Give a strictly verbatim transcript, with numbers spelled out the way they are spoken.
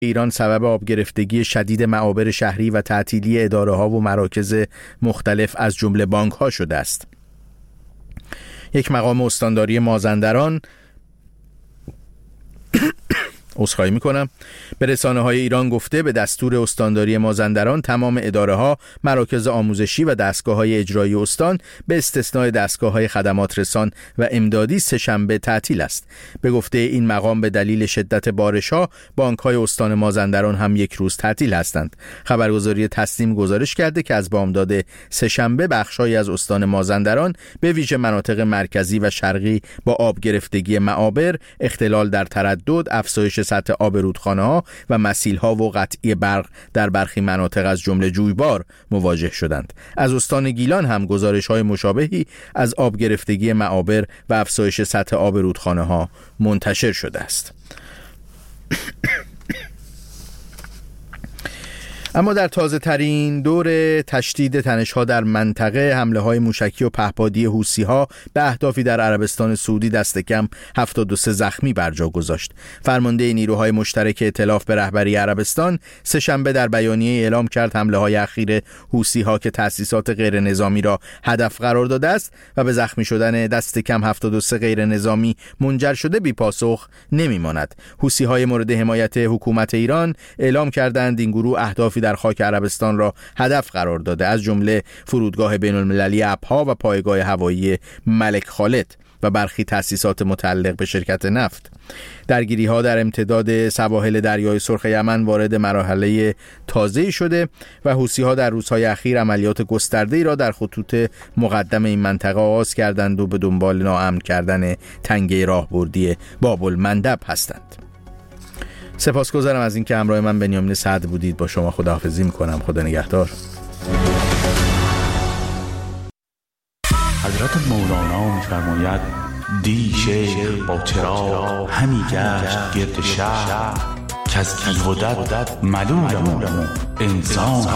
ایران سبب آبگرفتگی شدید معابر شهری و تعطیلی اداره‌ها و مراکز مختلف از جمله بانک‌ها شده است. یک مقام استانداری مازندران عذرخواهی میکنم به رسانه‌های ایران گفته به دستور استانداری مازندران تمام اداره‌ها، مراکز آموزشی و دستگاه‌های اجرایی استان به استثنای دستگاه‌های خدمات رسان و امدادی سه‌شنبه تعطیل است. به گفته این مقام به دلیل شدت بارش‌ها بانک‌های استان مازندران هم یک روز تعطیل هستند. خبرگزاری تسنیم گزارش کرده که از بامداد سه‌شنبه بخش‌هایی از استان مازندران به ویژه مناطق مرکزی و شرقی با آب گرفتگی معابر، اختلال در تردد، افزایش سطح آب رودخانه‌ها و مسیل‌ها و قطعی برق در برخی مناطق از جمله جویبار مواجه شدند. از استان گیلان هم گزارش‌های مشابهی از آب گرفتگی معابر و افزایش سطح آب رودخانه‌ها منتشر شده است. اما در تازه ترین دور تشدید تنش‌ها در منطقه، حمله های موشکی و پهپادی حوثی‌ها به اهدافی در عربستان سعودی دست کم هفتاد و سه زخمی بر جا گذاشت. فرمانده نیروهای مشترک ائتلاف به رهبری عربستان سه‌شنبه در بیانیه اعلام کرد حمله های اخیر حوثی‌ها که تأسیسات غیر نظامی را هدف قرار داده است و به زخمی شدن دست کم هفتاد و سه غیر نظامی منجر شده بی پاسخ نمی‌ماند. حوثی‌های مورد حمایت حکومت ایران اعلام کردند این گروه اهدافی در خاک عربستان را هدف قرار داده، از جمله فرودگاه بین المللی ابها و پایگاه هوایی ملک خالد و برخی تأسیسات متعلق به شرکت نفت. درگیری‌ها در امتداد سواحل دریای سرخ یمن وارد مرحله تازه‌ای شده و حوثی‌ها در روزهای اخیر عملیات گسترده‌ای را در خطوط مقدم این منطقه آغاز کردند و به دنبال ناامن کردن تنگه راهبردی باب المندب هستند. سپاسگزارم از اینکه همراه من بنیامین سعد بودید. با شما خداحافظی میکنم. خدا نگهدار. حضرت مولانا می‌فرماید دی شیخ با چراغ همی گشت گرد شهر که از کیهودت ملولم انسان